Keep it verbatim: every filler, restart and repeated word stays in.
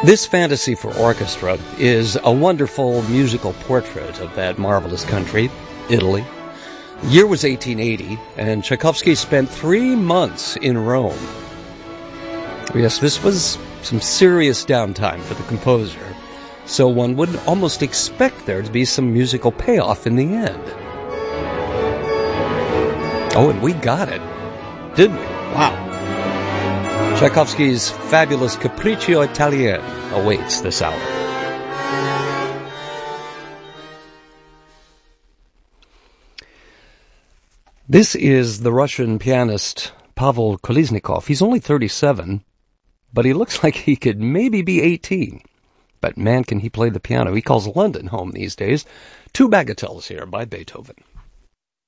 This fantasy for orchestra is a wonderful musical portrait of that marvelous country, Italy. The year was eighteen eighty, and Tchaikovsky spent three months in Rome. Yes, this was some serious downtime for the composer, so one would almost expect there to be some musical payoff in the end. Oh, and we got it, didn't we? Wow. Tchaikovsky's fabulous Capriccio Italien awaits this hour. This is the Russian pianist Pavel Kolesnikov. He's only thirty-seven, but he looks like he could maybe be eighteen. But man, can he play the piano. He calls London home these days. Two bagatelles here by Beethoven.